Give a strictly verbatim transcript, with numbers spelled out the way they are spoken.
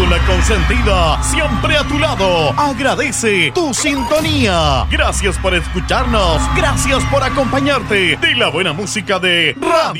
Radio La Consentida, siempre a tu lado. Agradece tu sintonía. Gracias por escucharnos. Gracias por acompañarte de la buena música de Radio